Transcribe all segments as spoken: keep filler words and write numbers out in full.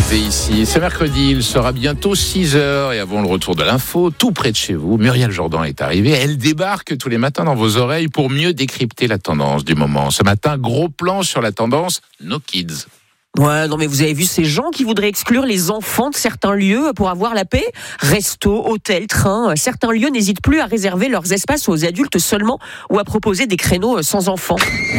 était ici. C'est mercredi, il sera bientôt six heures et avant le retour de l'info, tout près de chez vous, Muriel Jourdan est arrivée. Elle débarque tous les matins dans vos oreilles pour mieux décrypter la tendance du moment. Ce matin, gros plan sur la tendance No Kids. Ouais, non mais vous avez vu ces gens qui voudraient exclure les enfants de certains lieux pour avoir la paix ? Resto, hôtel, train, certains lieux n'hésitent plus à réserver leurs espaces aux adultes seulement ou à proposer des créneaux sans enfants.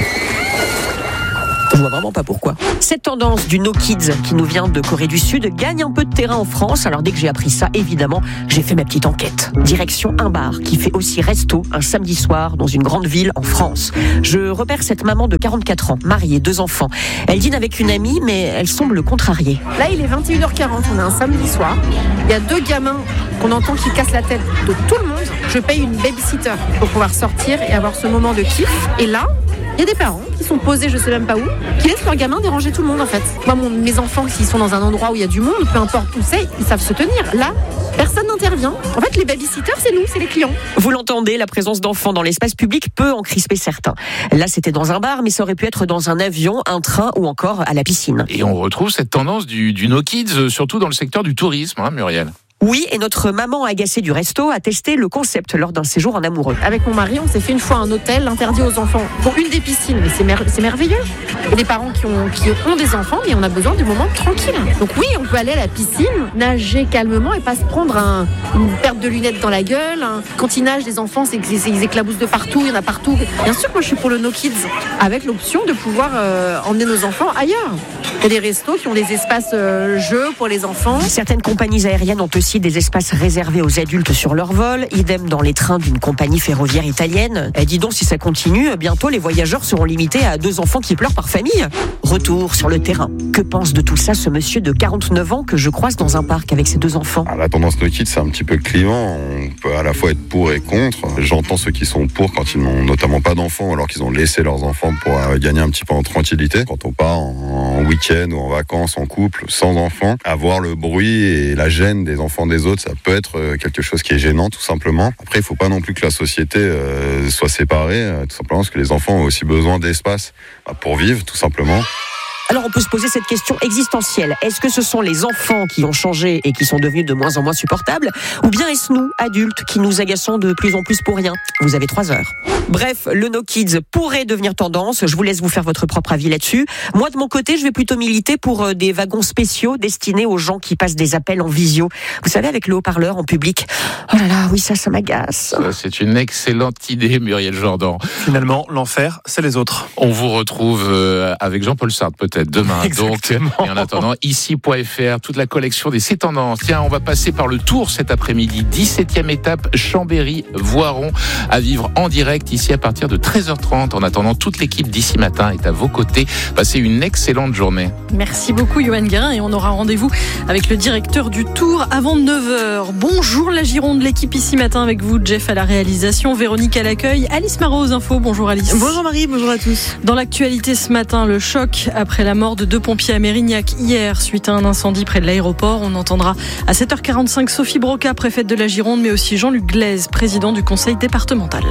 Je vois vraiment pas pourquoi. Cette tendance du No Kids qui nous vient de Corée du Sud gagne un peu de terrain en France. Alors dès que j'ai appris ça, évidemment, j'ai fait ma petite enquête. Direction un bar qui fait aussi resto un samedi soir dans une grande ville en France. Je repère cette maman de quarante-quatre ans, mariée, deux enfants. Elle dîne avec une amie, mais elle semble contrariée. Là, il est vingt et une heures quarante, on est un samedi soir. Il y a deux gamins qu'on entend qui cassent la tête de tout le monde. Je paye une babysitter pour pouvoir sortir et avoir ce moment de kiff. Et là, il y a des parents qui sont posés, je sais même pas où, qui laissent leurs gamins déranger tout le monde en fait. Moi, mon, mes enfants, s'ils sont dans un endroit où il y a du monde, peu importe où c'est, ils savent se tenir. Là, personne n'intervient. En fait, les babysitters, c'est nous, c'est les clients. Vous l'entendez, la présence d'enfants dans l'espace public peut en crisper certains. Là, c'était dans un bar, mais ça aurait pu être dans un avion, un train ou encore à la piscine. Et on retrouve cette tendance du, du No Kids, surtout dans le secteur du tourisme, hein, Muriel. Oui, et notre maman agacée du resto a testé le concept lors d'un séjour en amoureux. Avec mon mari, on s'est fait une fois un hôtel interdit aux enfants pour une des piscines, mais c'est, mer- c'est merveilleux. Il y a des parents qui ont, qui ont des enfants, mais on a besoin du moment tranquille. Donc oui, on peut aller à la piscine, nager calmement et pas se prendre un, une perte de lunettes dans la gueule. Quand ils nagent, les enfants, c'est qu'ils éclaboussent de partout, il y en a partout. Bien sûr, moi je suis pour le No Kids, avec l'option de pouvoir euh, emmener nos enfants ailleurs. Il y a des restos qui ont des espaces euh, jeux pour les enfants. Certaines compagnies aériennes ont aussi des espaces réservés aux adultes sur leur vol, idem dans les trains d'une compagnie ferroviaire italienne. Et dis donc, si ça continue, bientôt les voyageurs seront limités à deux enfants qui pleurent par famille. Retour sur le terrain. Que pense de tout ça ce monsieur de quarante-neuf ans que je croise dans un parc avec ses deux enfants ? La tendance No Kids, c'est un petit peu clivant. On peut à la fois être pour et contre. J'entends ceux qui sont pour quand ils n'ont notamment pas d'enfants, alors qu'ils ont laissé leurs enfants pour gagner un petit peu en tranquillité. Quand on part en week-end ou en vacances en couple, sans enfants, avoir le bruit et la gêne des enfants des autres, ça peut être quelque chose qui est gênant tout simplement. Après, il ne faut pas non plus que la société euh, soit séparée, euh, tout simplement parce que les enfants ont aussi besoin d'espace bah, pour vivre tout simplement. Alors on peut se poser cette question existentielle. Est-ce que ce sont les enfants qui ont changé et qui sont devenus de moins en moins supportables ? Ou bien est-ce nous, adultes, qui nous agaçons de plus en plus pour rien ? Vous avez trois heures. Bref, le No Kids pourrait devenir tendance. Je vous laisse vous faire votre propre avis là-dessus. Moi, de mon côté, je vais plutôt militer pour des wagons spéciaux destinés aux gens qui passent des appels en visio. Vous savez, avec le haut-parleur en public. Oh là là, oui, ça, ça m'agace. Ça, c'est une excellente idée, Muriel Jourdan. Finalement, l'enfer, c'est les autres. On vous retrouve euh, avec Jean-Paul Sartre peut-être demain. Exactement. Donc, et en attendant, ici point f r, toute la collection des C'est tendances. Tiens, on va passer par le Tour cet après-midi. dix-septième étape, Chambéry-Voiron, à vivre en direct ici à partir de treize heures trente. En attendant, toute l'équipe d'ici matin est à vos côtés. Passez une excellente journée. Merci beaucoup, Yoann Guérin. Et on aura rendez-vous avec le directeur du Tour avant neuf heures. Bonjour la Gironde, l'équipe ici matin avec vous, Jeff à la réalisation, Véronique à l'accueil, Alice Marot aux infos. Bonjour Alice. Bonjour Marie, bonjour à tous. Dans l'actualité ce matin, le choc après la mort de deux pompiers à Mérignac hier suite à un incendie près de l'aéroport. On entendra à sept heures quarante-cinq Sophie Broca, préfète de la Gironde, mais aussi Jean-Luc Glaise, président du conseil départemental.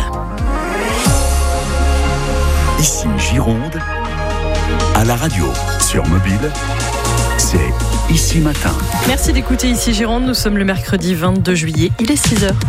Ici Gironde, à la radio, sur mobile, c'est Ici Matin. Merci d'écouter Ici Gironde, nous sommes le mercredi vingt-deux juillet, il est six heures.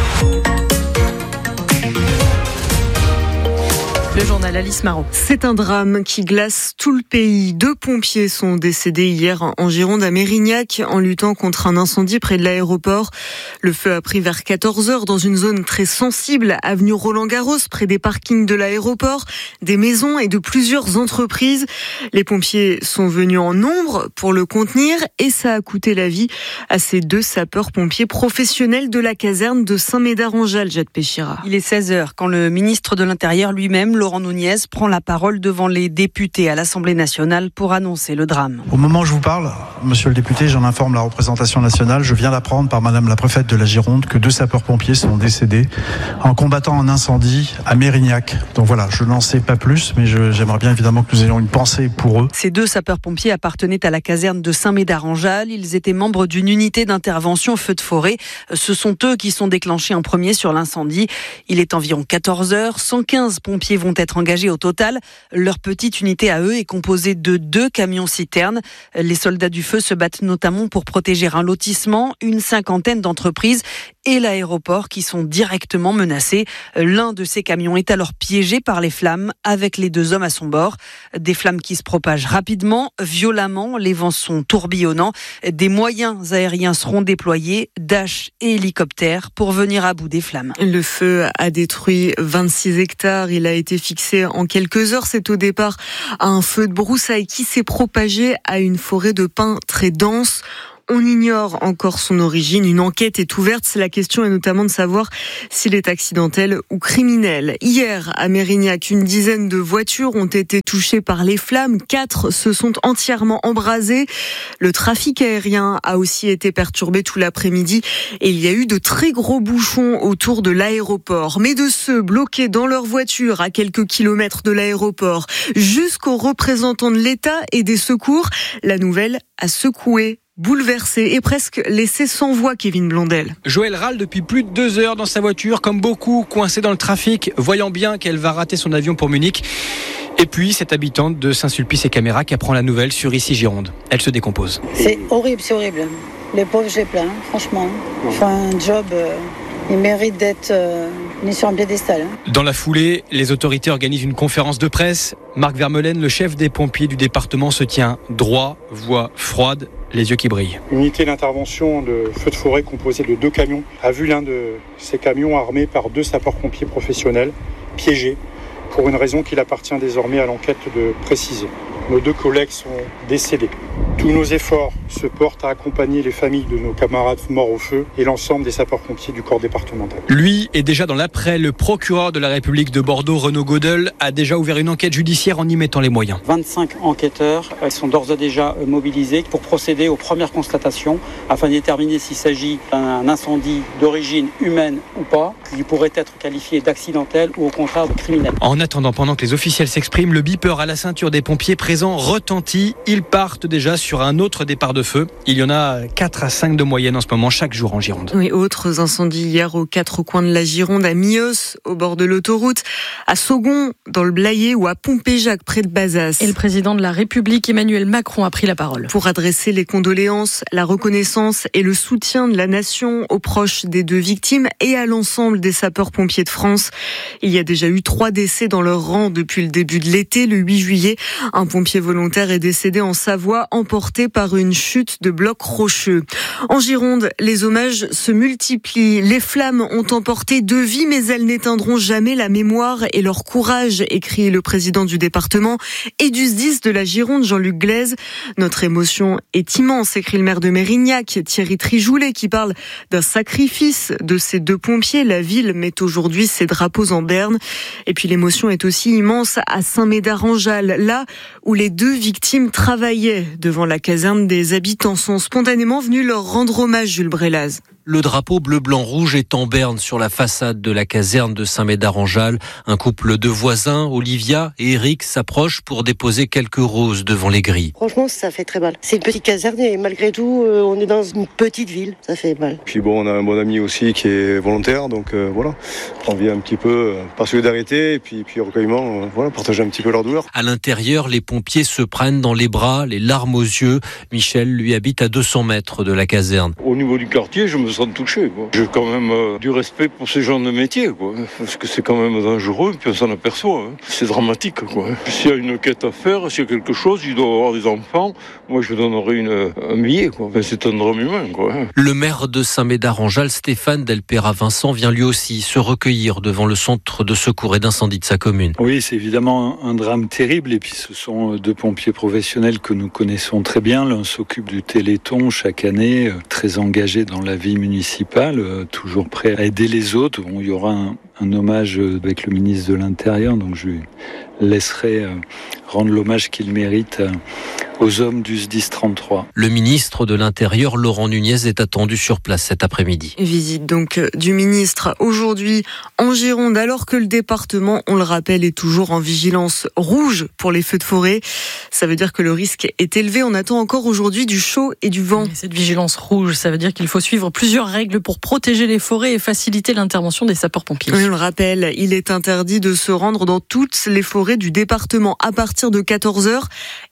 Le journal Alice Marot. C'est un drame qui glace tout le pays. Deux pompiers sont décédés hier en Gironde à Mérignac en luttant contre un incendie près de l'aéroport. Le feu a pris vers quatorze heures dans une zone très sensible, avenue Roland-Garros, près des parkings de l'aéroport, des maisons et de plusieurs entreprises. Les pompiers sont venus en nombre pour le contenir et ça a coûté la vie à ces deux sapeurs-pompiers professionnels de la caserne de Saint-Médard-en-Jalles, Jade Péchira. Il est seize heures quand le ministre de l'Intérieur lui-même, Laurent Nunez, prend la parole devant les députés à l'Assemblée nationale pour annoncer le drame. Au moment où je vous parle, monsieur le député, j'en informe la représentation nationale. Je viens d'apprendre par madame la préfète de la Gironde que deux sapeurs-pompiers sont décédés en combattant un incendie à Mérignac. Donc voilà, je n'en sais pas plus, mais je, j'aimerais bien évidemment que nous ayons une pensée pour eux. Ces deux sapeurs-pompiers appartenaient à la caserne de Saint-Médard-en-Jalles. Ils étaient membres d'une unité d'intervention feu de forêt. Ce sont eux qui sont déclenchés en premier sur l'incendie. Il est environ quatorze heures. cent quinze pompiers vont être engagés au total. Leur petite unité à eux est composée de deux camions-citernes. Les soldats du feu feu se battent notamment pour protéger un lotissement, une cinquantaine d'entreprises et l'aéroport qui sont directement menacés. L'un de ces camions est alors piégé par les flammes avec les deux hommes à son bord. Des flammes qui se propagent rapidement, violemment, les vents sont tourbillonnants. Des moyens aériens seront déployés, Dash et hélicoptères, pour venir à bout des flammes. Le feu a détruit vingt-six hectares. Il a été fixé en quelques heures. C'est au départ un feu de broussailles qui s'est propagé à une forêt de pins très dense. On ignore encore son origine. Une enquête est ouverte. La question est notamment de savoir s'il est accidentel ou criminel. Hier, à Mérignac, une dizaine de voitures ont été touchées par les flammes. Quatre se sont entièrement embrasées. Le trafic aérien a aussi été perturbé tout l'après-midi et il y a eu de très gros bouchons autour de l'aéroport. Mais de ceux bloqués dans leur voiture à quelques kilomètres de l'aéroport jusqu'aux représentants de l'État et des secours, la nouvelle a secoué, bouleversé et presque laissé sans voix Kevin Blondel. Joël râle depuis plus de deux heures dans sa voiture, comme beaucoup, coincée dans le trafic, voyant bien qu'elle va rater son avion pour Munich. Et puis, cette habitante de Saint-Sulpice-et-Camérac apprend la nouvelle sur Ici Gironde. Elle se décompose. C'est horrible, c'est horrible. Les pauvres, je les plains, franchement. Enfin, un job... Euh... Il mérite d'être euh, mis sur un piédestal. Hein. Dans la foulée, les autorités organisent une conférence de presse. Marc Vermeulen, le chef des pompiers du département, se tient droit, voix froide, les yeux qui brillent. Une unité d'intervention de feu de forêt composée de deux camions a vu l'un de ces camions armés par deux sapeurs-pompiers professionnels piégés pour une raison qu'il appartient désormais à l'enquête de préciser. Nos deux collègues sont décédés. Tous nos efforts se portent à accompagner les familles de nos camarades morts au feu et l'ensemble des sapeurs-pompiers du corps départemental. Lui est déjà dans l'après. Le procureur de la République de Bordeaux, Renaud Godel, a déjà ouvert une enquête judiciaire en y mettant les moyens. vingt-cinq enquêteurs sont d'ores et déjà mobilisés pour procéder aux premières constatations afin de déterminer s'il s'agit d'un incendie d'origine humaine ou pas, qui pourrait être qualifié d'accidentel ou au contraire de criminel. En attendant, pendant que les officiels s'expriment, le beeper à la ceinture des pompiers présents retentit. Ils partent déjà sur un autre départ de feu. Il y en a quatre à cinq de moyenne en ce moment, chaque jour en Gironde. Oui, autres incendies hier aux quatre coins de la Gironde, à Mios, au bord de l'autoroute, à Saugon, dans le Blayais, ou à Pompéjac, près de Bazas. Et le président de la République, Emmanuel Macron, a pris la parole. Pour adresser les condoléances, la reconnaissance et le soutien de la nation aux proches des deux victimes et à l'ensemble des sapeurs-pompiers de France. Il y a déjà eu trois décès dans leur rang depuis le début de l'été. Le huit juillet, un pompier volontaire est décédé en Savoie, emporté par une chute de blocs rocheux. En Gironde, les hommages se multiplient. Les flammes ont emporté deux vies, mais elles n'éteindront jamais la mémoire et leur courage, écrit le président du département et du S D I S de la Gironde, Jean-Luc Glaise. Notre émotion est immense, écrit le maire de Mérignac, Thierry Trijoulet, qui parle d'un sacrifice de ces deux pompiers. La ville met aujourd'hui ses drapeaux en berne. Et puis l'émotion est aussi immense à Saint-Médard-en-Jalles, là où les deux victimes travaillaient devant la caserne. Des habitants sont spontanément venus leur rendre hommage, Jules Brélaz. Le drapeau bleu-blanc-rouge est en berne sur la façade de la caserne de Saint-Médard-en-Jalles. Un couple de voisins, Olivia et Eric, s'approchent pour déposer quelques roses devant les grilles. Franchement, ça fait très mal. C'est une petite caserne et malgré tout, euh, on est dans une petite ville. Ça fait mal. Puis bon, on a un bon ami aussi qui est volontaire, donc euh, voilà. On vient un petit peu euh, par solidarité et puis, puis recueillement, euh, voilà, partager un petit peu leur douleur. À l'intérieur, les pompiers se prennent dans les bras, les larmes aux yeux. Michel, lui, habite à deux cents mètres de la caserne. Au niveau du quartier, je me sens touché, quoi. J'ai quand même euh, du respect pour ces gens de métier, quoi. Parce que c'est quand même dangereux, puis on s'en aperçoit. Hein. C'est dramatique, quoi. S'il y a une quête à faire, s'il y a quelque chose, il doit y avoir des enfants. Moi, je donnerais une, un billet, quoi. Enfin, c'est un drame humain, quoi. Le maire de Saint-Médard-en-Jalles, Stéphane Delpera-Vincent, vient lui aussi se recueillir devant le centre de secours et d'incendie de sa commune. Oui, c'est évidemment un drame terrible. Et puis, ce sont deux pompiers professionnels que nous connaissons très bien. L'un s'occupe du Téléthon chaque année, très engagé dans la vie municipale, toujours prêt à aider les autres. Bon, il y aura un, un hommage avec le ministre de l'Intérieur, donc je lui laisserai rendre l'hommage qu'il mérite aux hommes du S D I S trente-trois. Le ministre de l'Intérieur, Laurent Nunez, est attendu sur place cet après-midi. Visite donc du ministre aujourd'hui en Gironde, alors que le département, on le rappelle, est toujours en vigilance rouge pour les feux de forêt. Ça veut dire que le risque est élevé. On attend encore aujourd'hui du chaud et du vent. Et cette vigilance rouge, ça veut dire qu'il faut suivre plusieurs règles pour protéger les forêts et faciliter l'intervention des sapeurs-pompiers. Oui, on le rappelle, il est interdit de se rendre dans toutes les forêts du département à partir de quatorze heures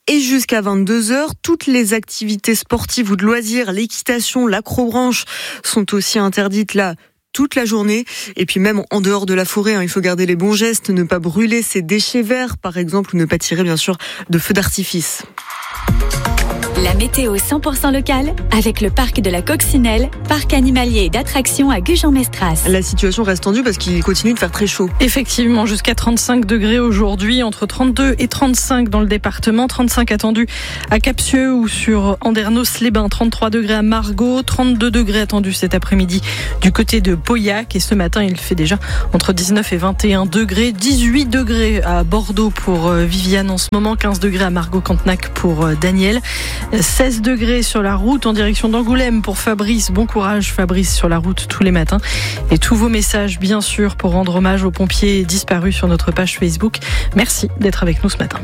et jusqu'à vingt-deux heures. Toutes les activités sportives ou de loisirs, l'équitation, l'acrobranche sont aussi interdites là toute la journée. Et puis même en dehors de la forêt, hein, il faut garder les bons gestes, ne pas brûler ses déchets verts par exemple, ou ne pas tirer bien sûr de feux d'artifice. La météo cent pour cent locale avec le parc de la Coccinelle, parc animalier et d'attractions à Gujan-Mestras. La situation reste tendue parce qu'il continue de faire très chaud. Effectivement, jusqu'à trente-cinq degrés aujourd'hui, entre trente-deux et trente-cinq dans le département, trente-cinq attendus à Capsieux ou sur Andernos-les-Bains, trente-trois degrés à Margaux, trente-deux degrés attendus cet après-midi du côté de Pauillac et ce matin il fait déjà entre dix-neuf et vingt et un degrés, dix-huit degrés à Bordeaux pour Viviane en ce moment, quinze degrés à Margaux-Cantenac pour Daniel. seize degrés sur la route en direction d'Angoulême pour Fabrice. Bon courage Fabrice sur la route tous les matins. Et tous vos messages bien sûr pour rendre hommage aux pompiers disparus sur notre page Facebook. Merci d'être avec nous ce matin.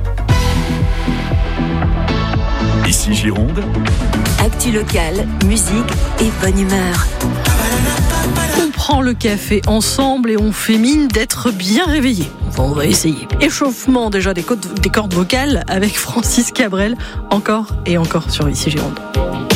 Ici Gironde. Actu locale, musique et bonne humeur. On prend le café ensemble et on fait mine d'être bien réveillé. Enfin, on va essayer. Échauffement déjà des cordes, des cordes vocales avec Francis Cabrel, encore et encore sur Ici Gironde.